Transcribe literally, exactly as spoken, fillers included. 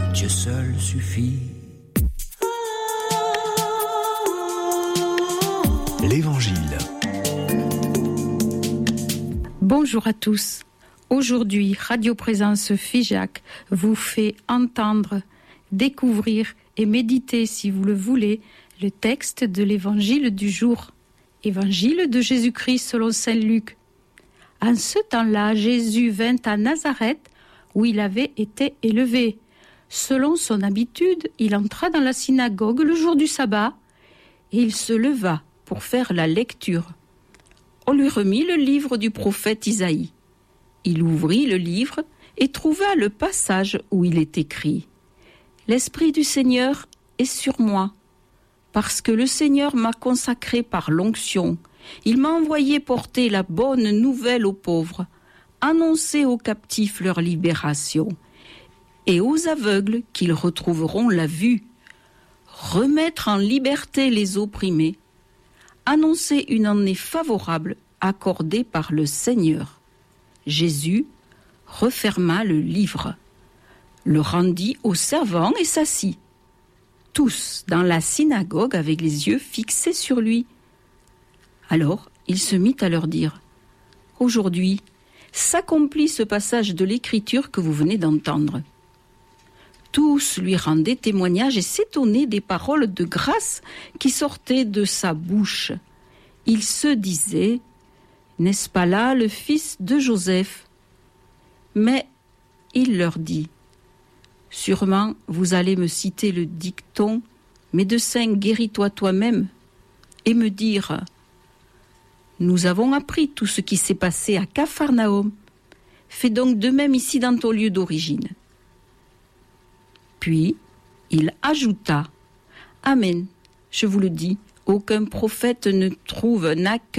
Dieu seul suffit. L'Évangile. Bonjour à tous. Aujourd'hui, Radio Présence Figeac vous fait entendre, découvrir et méditer, si vous le voulez, le texte de l'Évangile du jour. Évangile de Jésus-Christ selon saint Luc. En ce temps-là, Jésus vint à Nazareth, où il avait été élevé. Selon son habitude, il entra dans la synagogue le jour du sabbat, et il se leva pour faire la lecture. On lui remit le livre du prophète Isaïe. Il ouvrit le livre et trouva le passage où il est écrit « L'Esprit du Seigneur est sur moi, parce que le Seigneur m'a consacré par l'onction. Il m'a envoyé porter la bonne nouvelle aux pauvres, annoncer aux captifs leur libération, et aux aveugles qu'ils retrouveront la vue, remettre en liberté les opprimés, annoncer une année favorable accordée par le Seigneur. » Jésus referma le livre, le rendit aux servants et s'assit. Tous dans la synagogue avec les yeux fixés sur lui. Alors il se mit à leur dire « Aujourd'hui s'accomplit ce passage de l'Écriture que vous venez d'entendre. » Tous lui rendaient témoignage et s'étonnaient des paroles de grâce qui sortaient de sa bouche. Ils se disaient « N'est-ce pas là le fils de Joseph ?» Mais il leur dit « Sûrement vous allez me citer le dicton « Médecin, guéris-toi toi-même » et me dire « Nous avons appris tout ce qui s'est passé à Capharnaüm. Fais donc de même ici dans ton lieu d'origine. » Puis il ajouta « Amen, je vous le dis, aucun prophète ne trouve un accueil